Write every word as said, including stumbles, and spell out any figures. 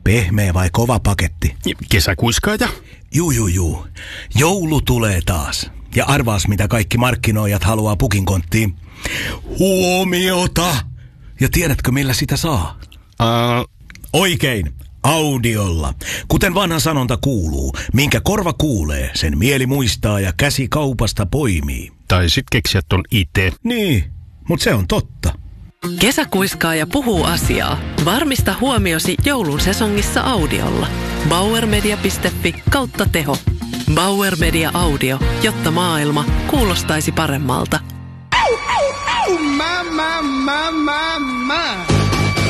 Pehmeä vai kova paketti? Kesäkuiskaaja? Juu, juu, juu. Joulu tulee taas. Ja arvaas, mitä kaikki markkinoijat haluaa pukinkonttiin. Huomiota! Ja tiedätkö, millä sitä saa? Uh... Oikein. Audiolla. Kuten vanha sanonta kuuluu, minkä korva kuulee, sen mieli muistaa ja käsi kaupasta poimii. Tai sit keksiä ton itse. Niin, mut se on totta. Kesäkuiskaaja puhuu asiaa. Varmista huomiosi joulun sesongissa Audiolla. Bauermedia piste fi kautta teho. Bauer Media Audio, jotta maailma kuulostaisi paremmalta. Au, au, au, ma, ma, ma, ma, ma.